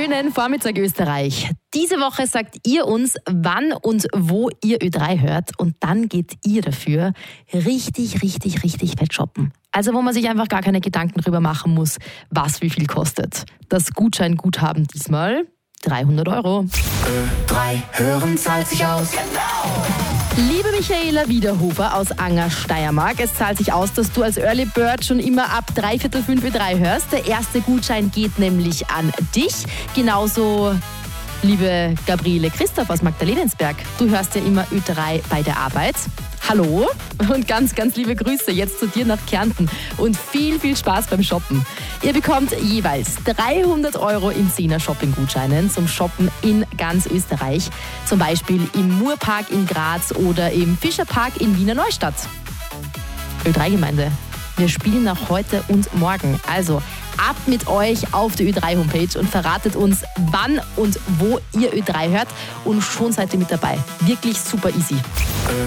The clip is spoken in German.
Vormittag Österreich. Diese Woche sagt ihr uns, wann und wo ihr Ö3 hört und dann geht ihr dafür richtig fett shoppen. Also wo man sich einfach gar keine Gedanken drüber machen muss, was wie viel kostet. Das Gutscheinguthaben diesmal 300 €. Ö3 hören zahlt sich aus. Liebe Michaela Wiederhofer aus Anger, Steiermark, es zahlt sich aus, dass du als Early Bird schon immer ab 3/4 Ö3 hörst. Der erste Gutschein geht nämlich an dich. Genauso, liebe Gabriele Christoph aus Magdalenensberg, du hörst ja immer Ö3 bei der Arbeit. Hallo und ganz liebe Grüße jetzt zu dir nach Kärnten und viel Spaß beim Shoppen. Ihr bekommt jeweils 300 € in 10er Shopping-Gutscheinen zum Shoppen in ganz Österreich. Zum Beispiel im Murpark in Graz oder im Fischerpark in Wiener Neustadt. Ö3-Gemeinde, wir spielen auch heute und morgen. Also ab mit euch auf die Ö3-Homepage und verratet uns, wann und wo ihr Ö3 hört und schon seid ihr mit dabei. Wirklich super easy.